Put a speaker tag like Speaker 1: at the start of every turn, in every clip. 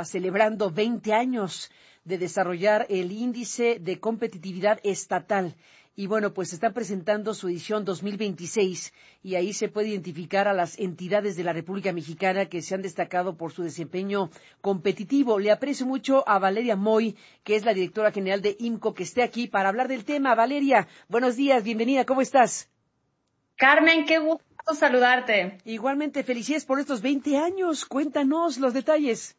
Speaker 1: celebrando 20 años de desarrollar el índice de competitividad estatal. Y bueno, pues están presentando su edición 2026 y ahí se puede identificar a las entidades de la República Mexicana que se han destacado por su desempeño competitivo. Le aprecio mucho a Valeria Moy, que es la directora general de IMCO, que esté aquí para hablar del tema. Valeria, buenos días, bienvenida, ¿cómo estás?
Speaker 2: Carmen, qué gusto saludarte.
Speaker 1: Igualmente, felicidades por estos 20 años. Cuéntanos los detalles.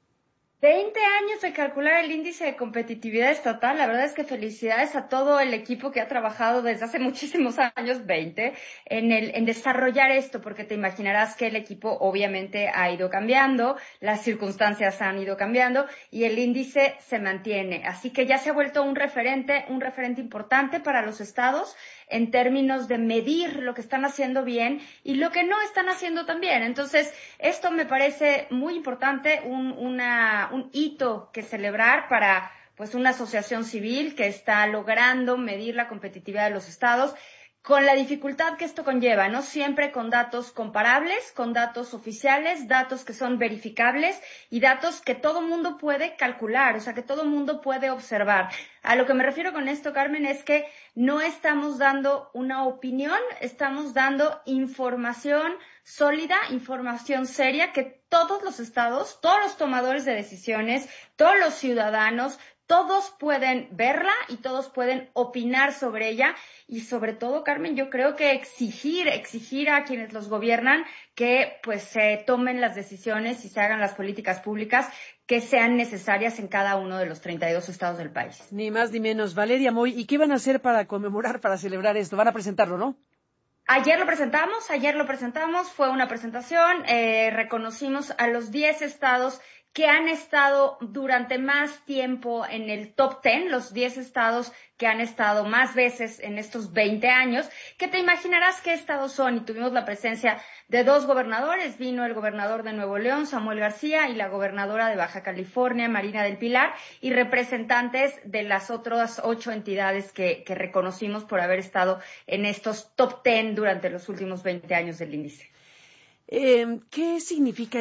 Speaker 2: 20 años de calcular el índice de competitividad estatal. La verdad es que felicidades a todo el equipo que ha trabajado desde hace muchísimos años, 20, en desarrollar esto, porque te imaginarás que el equipo obviamente ha ido cambiando, las circunstancias han ido cambiando y el índice se mantiene. Así que ya se ha vuelto un referente importante para los estados en términos de medir lo que están haciendo bien y lo que no están haciendo tan bien. Entonces, esto me parece muy importante, un hito que celebrar para pues una asociación civil que está logrando medir la competitividad de los estados con la dificultad que esto conlleva, no siempre con datos comparables, con datos oficiales, datos que son verificables y datos que todo mundo puede calcular, o sea, que todo mundo puede observar. A lo que me refiero con esto, Carmen, es que no estamos dando una opinión, estamos dando información sólida, información seria que todos los estados, todos los tomadores de decisiones, todos los ciudadanos, todos pueden verla y todos pueden opinar sobre ella y sobre todo, Carmen, yo creo que exigir a quienes los gobiernan que pues se tomen las decisiones y se hagan las políticas públicas que sean necesarias en cada uno de los 32 estados del país.
Speaker 1: Ni más ni menos. Valeria Moy, ¿y qué van a hacer para conmemorar, para celebrar esto? Van a presentarlo, ¿no?
Speaker 2: Ayer lo presentamos, fue una presentación, reconocimos a los 10 estados que han estado durante más tiempo en el top 10, los 10 estados que han estado más veces en estos 20 años, que te imaginarás qué estados son, y tuvimos la presencia de 2 gobernadores, vino el gobernador de Nuevo León, Samuel García, y la gobernadora de Baja California, Marina del Pilar, y representantes de las otras 8 entidades que reconocimos por haber estado en estos top 10 durante los últimos 20 años del índice.
Speaker 1: ¿Qué significa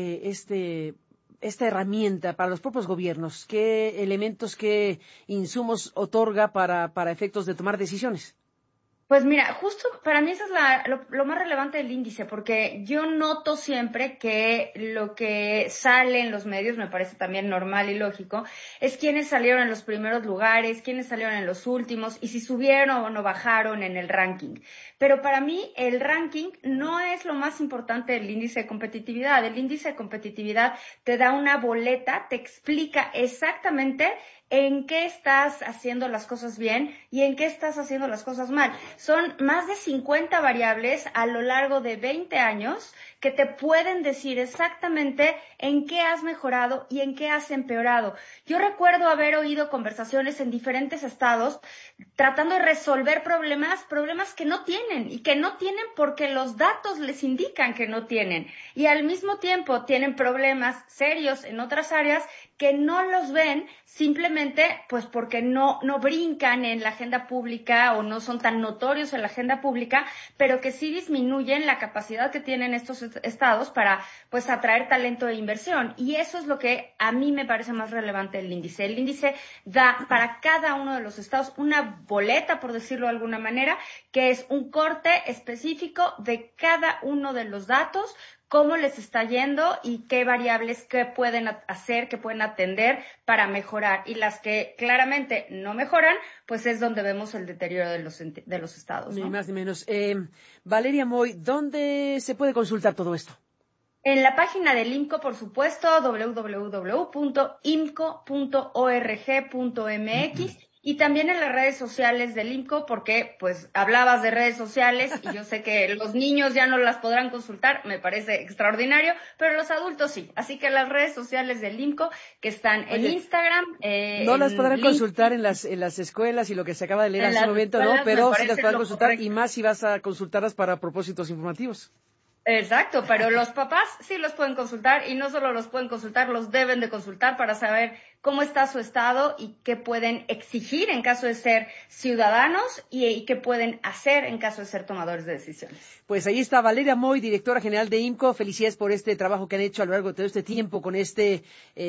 Speaker 1: esta herramienta para los propios gobiernos? ¿Qué elementos, qué insumos otorga para efectos de tomar decisiones?
Speaker 2: Pues mira, justo para mí eso es lo más relevante del índice, porque yo noto siempre que lo que sale en los medios, me parece también normal y lógico, es quiénes salieron en los primeros lugares, quiénes salieron en los últimos y si subieron o no bajaron en el ranking. Pero para mí el ranking no es lo más importante del índice de competitividad. El índice de competitividad te da una boleta, te explica exactamente en qué estás haciendo las cosas bien y en qué estás haciendo las cosas mal. Son más de 50 variables a lo largo de 20 años que te pueden decir exactamente en qué has mejorado y en qué has empeorado. Yo recuerdo haber oído conversaciones en diferentes estados tratando de resolver problemas que no tienen y que no tienen porque los datos les indican que no tienen. Y al mismo tiempo tienen problemas serios en otras áreas que no los ven simplemente pues porque no brincan en la agenda pública o no son tan notorios en la agenda pública, pero que sí disminuyen la capacidad que tienen estos estados para pues atraer talento e inversión. Y eso es lo que a mí me parece más relevante del índice. El índice da para cada uno de los estados una boleta, por decirlo de alguna manera, que es un corte específico de cada uno de los datos, cómo les está yendo y qué variables que pueden hacer, que pueden atender para mejorar. Y las que claramente no mejoran, pues es donde vemos el deterioro de los estados, ¿no?
Speaker 1: Ni más ni menos. Valeria Moy, ¿dónde se puede consultar todo esto?
Speaker 2: En la página del IMCO, por supuesto, www.imco.org.mx. Y también en las redes sociales del IMCO, porque pues hablabas de redes sociales y yo sé que los niños ya no las podrán consultar, me parece extraordinario, pero los adultos sí. Así que las redes sociales del IMCO que están en Instagram,
Speaker 1: no las podrán consultar en las escuelas y lo que se acaba de leer hace un momento, ¿no? Pero sí las podrán consultar correcto. Y más si vas a consultarlas para propósitos informativos.
Speaker 2: Exacto, pero los papás sí los pueden consultar y no solo los pueden consultar, los deben de consultar para saber cómo está su estado y qué pueden exigir en caso de ser ciudadanos y qué pueden hacer en caso de ser tomadores de decisiones.
Speaker 1: Pues ahí está Valeria Moy, directora general de IMCO. Felicidades por este trabajo que han hecho a lo largo de todo este tiempo con este